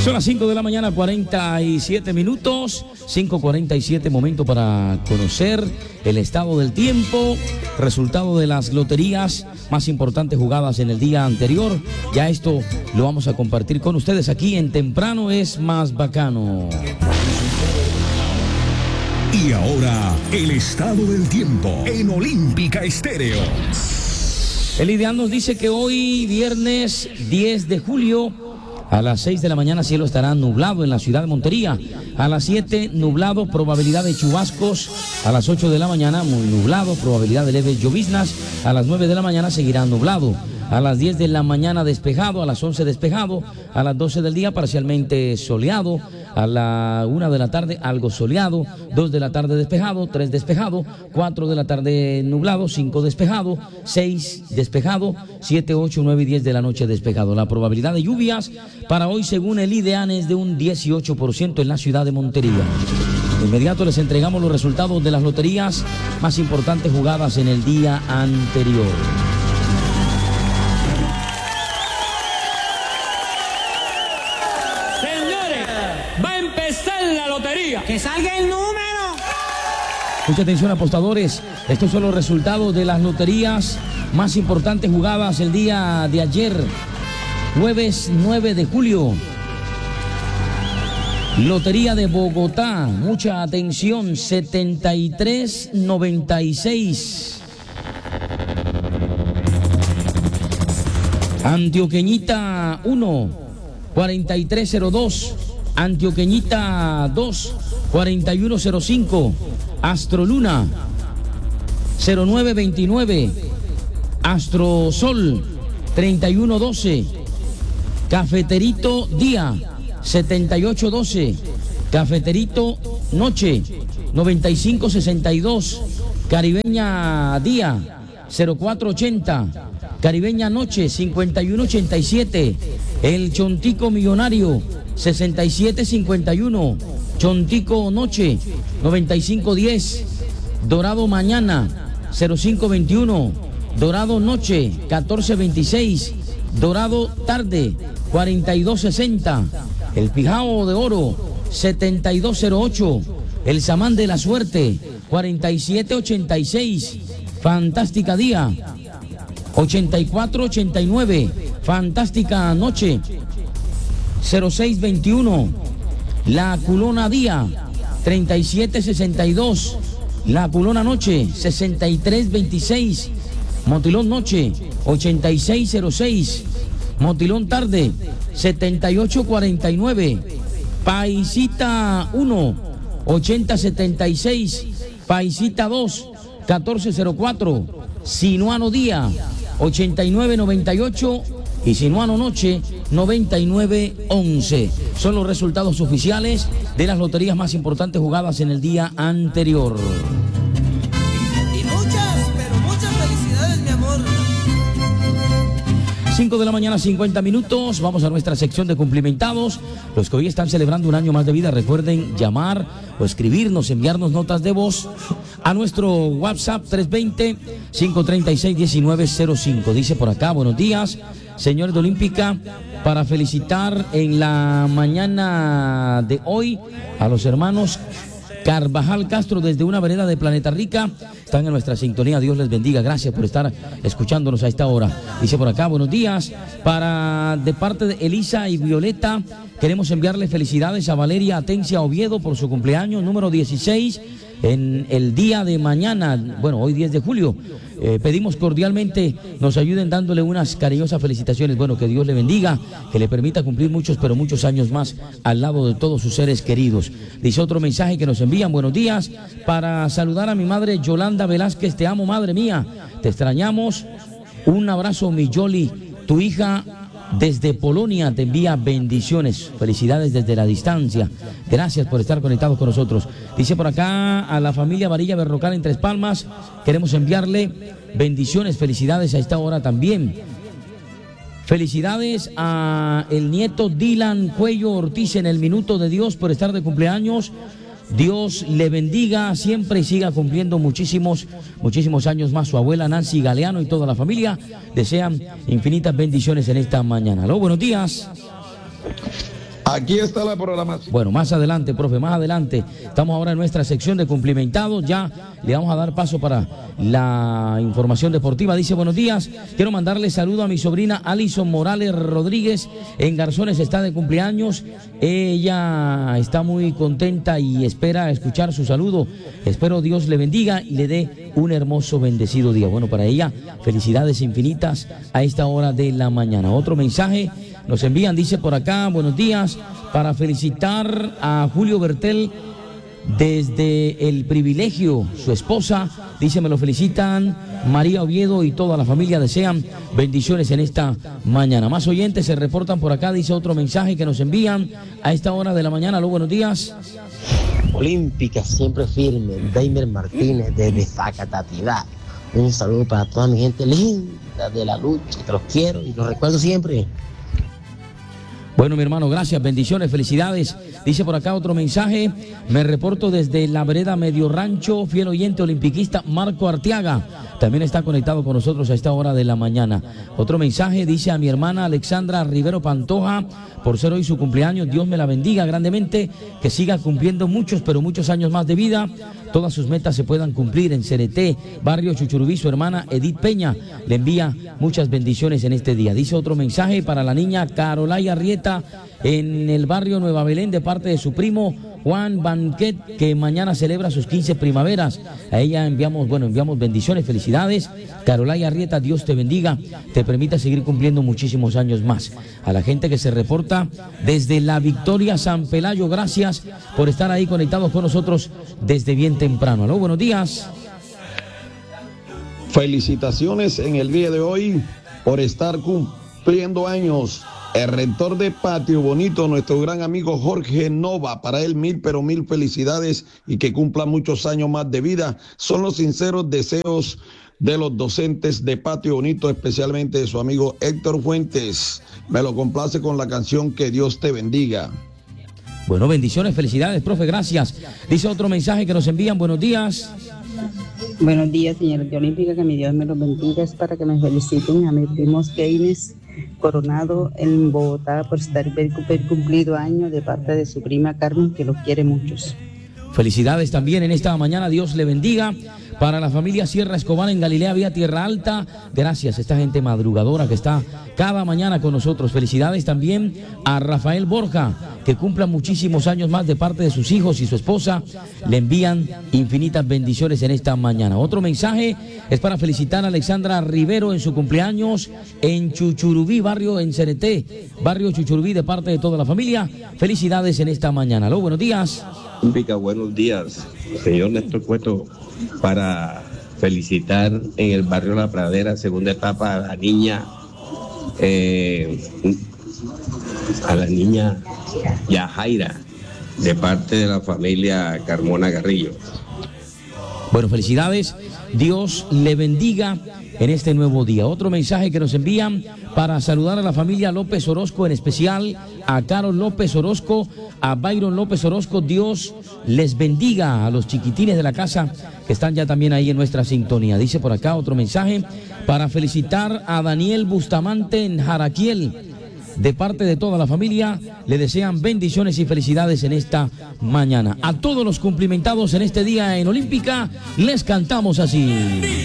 Son las 5 de la mañana, 47 minutos, 5:47, momento para conocer el estado del tiempo, resultado de las loterías más importantes jugadas en el día anterior. Ya esto lo vamos a compartir con ustedes aquí en Temprano es Más Bacano. Y ahora, el estado del tiempo en Olímpica Estéreo. El ideal nos dice que hoy, viernes 10 de julio, a las 6 de la mañana, cielo estará nublado en la ciudad de Montería. A las 7, nublado, probabilidad de chubascos. A las 8 de la mañana, muy nublado, probabilidad de leves lloviznas. A las 9 de la mañana seguirá nublado. A las 10 de la mañana despejado, a las 11 despejado, a las 12 del día parcialmente soleado, a la 1 de la tarde algo soleado, 2 de la tarde despejado, 3 despejado, 4 de la tarde nublado, 5 despejado, 6 despejado, 7, 8, 9 y 10 de la noche despejado. La probabilidad de lluvias para hoy según el IDEAN es de un 18% en la ciudad de Montería. De inmediato les entregamos los resultados de las loterías más importantes jugadas en el día anterior. ¡Que salga el número! Mucha atención, apostadores. Estos son los resultados de las loterías más importantes jugadas el día de ayer, jueves 9 de julio. Lotería de Bogotá, mucha atención, 7396. Antioqueñita 1, 4302. Antioqueñita 2, 4105. Astroluna 0929. Astrosol 3112. Cafeterito Día 7812. Cafeterito Noche 9562. Caribeña Día 0480. Caribeña Noche 5187. El Chontico Millonario 6751. Chontico Noche 9510. Dorado Mañana 0521. Dorado Noche 1426. Dorado Tarde 4260. El Pijao de Oro 7208. El Samán de la Suerte 4786. Fantástica Día 8489. Fantástica Noche 0621. La Culona Día 3762. La Culona Noche 6326. Motilón Noche 8606. Motilón Tarde 7849. Paisita 1 8076. Paisita 2 1404. Sinuano Día 8998. Y Sinuano Noche 9911. Son los resultados oficiales de las loterías más importantes jugadas en el día anterior. Y pero muchas felicidades, mi amor. 5 de la mañana, 50 minutos. Vamos a nuestra sección de cumplimentados. Los que hoy están celebrando un año más de vida, recuerden llamar o escribirnos, enviarnos notas de voz a nuestro WhatsApp 320-536-1905. Dice por acá, buenos días, señores de Olímpica, para felicitar en la mañana de hoy a los hermanos Carvajal Castro desde una vereda de Planeta Rica. Están en nuestra sintonía, Dios les bendiga, gracias por estar escuchándonos a esta hora. Dice por acá, buenos días, de parte de Elisa y Violeta, queremos enviarle felicidades a Valeria Atencia Oviedo por su cumpleaños número 16 en el día de mañana, bueno, hoy 10 de julio. Pedimos cordialmente nos ayuden dándole unas cariñosas felicitaciones. Bueno, que Dios le bendiga, que le permita cumplir muchos, pero muchos años más al lado de todos sus seres queridos. Dice otro mensaje que nos envían, buenos días, para saludar a mi madre Yolanda Velázquez, te amo, madre mía, te extrañamos, un abrazo, mi Yoli, tu hija desde Polonia te envía bendiciones, felicidades desde la distancia, gracias por estar conectados con nosotros. Dice por acá a la familia Varilla Berrocal en Tres Palmas, queremos enviarle bendiciones, felicidades a esta hora también. Felicidades a el nieto Dylan Cuello Ortiz en el Minuto de Dios por estar de cumpleaños. Dios le bendiga siempre y siga cumpliendo muchísimos años más. Su abuela Nancy Galeano y toda la familia desean infinitas bendiciones en esta mañana. Aló, buenos días. Aquí está la programación. Bueno, más adelante, profe, más adelante. Estamos ahora en nuestra sección de cumplimentados. Ya le vamos a dar paso para la información deportiva. Dice, buenos días. Quiero mandarle saludo a mi sobrina Alison Morales Rodríguez. En Garzones está de cumpleaños. Ella está muy contenta y espera escuchar su saludo. Espero Dios le bendiga y le dé un hermoso, bendecido día. Bueno, para ella, felicidades infinitas a esta hora de la mañana. Otro mensaje nos envían, dice por acá, buenos días, para felicitar a Julio Bertel desde El Privilegio, su esposa, dice, me lo felicitan María Oviedo y toda la familia, desean bendiciones en esta mañana. Más oyentes se reportan por acá, dice otro mensaje que nos envían a esta hora de la mañana. Aló, buenos días. Olímpica, siempre firme, Daimer Martínez desde Zacatatividad. Un saludo para toda mi gente linda de la lucha, que los quiero y los recuerdo siempre. Bueno, mi hermano, gracias, bendiciones, felicidades. Dice por acá otro mensaje, me reporto desde la vereda Medio Rancho, fiel oyente olimpiquista Marco Arteaga. También está conectado con nosotros a esta hora de la mañana. Otro mensaje dice a mi hermana Alexandra Rivero Pantoja, por ser hoy su cumpleaños, Dios me la bendiga grandemente, que siga cumpliendo muchos, pero muchos años más de vida. Todas sus metas se puedan cumplir en Cereté, barrio Chuchurubí. Su hermana Edith Peña le envía muchas bendiciones en este día. Dice otro mensaje para la niña Carolaya Arrieta en el barrio Nueva Belén de parte de su primo Juan Banquet, que mañana celebra sus 15 primaveras. A ella enviamos bendiciones, felicidades. Carolaya Arrieta, Dios te bendiga, te permita seguir cumpliendo muchísimos años más. A la gente que se reporta desde La Victoria, San Pelayo, gracias por estar ahí conectados con nosotros desde bien temprano. Aló, buenos días. Felicitaciones en el día de hoy por estar cumpliendo años. El rector de Patio Bonito, nuestro gran amigo Jorge Nova, para él 1000, pero 1000 felicidades y que cumpla muchos años más de vida. Son los sinceros deseos de los docentes de Patio Bonito, especialmente de su amigo Héctor Fuentes. Me lo complace con la canción Que Dios te bendiga. Bueno, bendiciones, felicidades, profe, gracias. Dice otro mensaje que nos envían, buenos días. Buenos días, señores de Olímpica, que mi Dios me los bendiga. Es para que me feliciten a mis primos Keynes Coronado en Bogotá por estar cumplido año de parte de su prima Carmen, que los quiere muchos. Felicidades también en esta mañana, Dios le bendiga. Para la familia Sierra Escobar en Galilea, vía Tierra Alta, gracias a esta gente madrugadora que está cada mañana con nosotros. Felicidades también a Rafael Borja, que cumpla muchísimos años más de parte de sus hijos y su esposa. Le envían infinitas bendiciones en esta mañana. Otro mensaje es para felicitar a Alexandra Rivero en su cumpleaños en Chuchurubí, barrio en Cereté, barrio Chuchurubí, de parte de toda la familia. Felicidades en esta mañana. Aló, buenos días. Olímpica, buenos días, señor Néstor Cueto, para felicitar en el barrio La Pradera, segunda etapa, a la niña Yajaira, de parte de la familia Carmona Garrillo. Bueno, felicidades, Dios le bendiga en este nuevo día. Otro mensaje que nos envían para saludar a la familia López Orozco, en especial a Carol López Orozco, a Byron López Orozco. Dios les bendiga a los chiquitines de la casa que están ya también ahí en nuestra sintonía. Dice por acá otro mensaje para felicitar a Daniel Bustamante en Jaraquiel. De parte de toda la familia, le desean bendiciones y felicidades en esta mañana. A todos los cumplimentados en este día en Olímpica, les cantamos así.